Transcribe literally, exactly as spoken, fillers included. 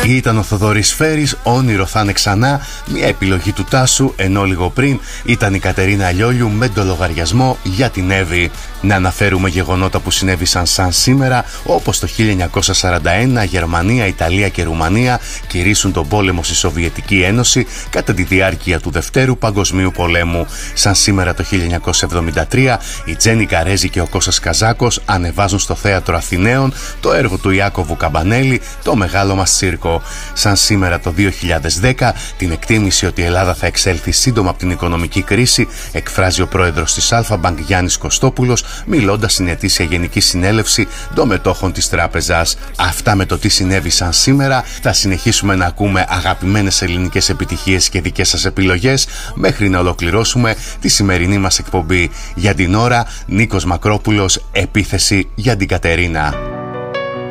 Ήταν ο Θοδωρής Φέρης, όνειρο θα είναι ξανά, μια επιλογή του Τάσου, ενώ λίγο πριν ήταν η Κατερίνα Λιόλιου με το λογαριασμό για την Εύη. Να αναφέρουμε γεγονότα που συνέβησαν σαν σήμερα, όπως το χίλια εννιακόσια σαράντα ένα Γερμανία, Ιταλία και Ρουμανία κηρύσσουν τον πόλεμο στη Σοβιετική Ένωση κατά τη διάρκεια του Δευτέρου Παγκοσμίου Πολέμου. Σαν σήμερα το χίλια εννιακόσια εβδομήντα τρία η Τζέννη Καρέζη και ο Κώστας Καζάκος ανεβάζουν στο Θέατρο Αθηναίων το έργο του Ιάκωβου Καμπανέλη, το Μεγάλο μας Τσίρκο. Σαν σήμερα το δύο χιλιάδες δέκα την εκτίμηση ότι η Ελλάδα θα εξέλθει σύντομα από την οικονομική κρίση εκφράζει ο πρόεδρος της Αλφα-Μπανκ Γιάννης Κωστόπουλος, μιλώντας στην ετήσια Γενική Συνέλευση των μετόχων της τράπεζας. Αυτά με το τι συνέβησαν σήμερα. Θα συνεχίσουμε να ακούμε αγαπημένες ελληνικές επιτυχίες και δικές σας επιλογές μέχρι να ολοκληρώσουμε τη σημερινή μας εκπομπή. Για την ώρα, Νίκος Μακρόπουλος, επίθεση για την Κατερίνα.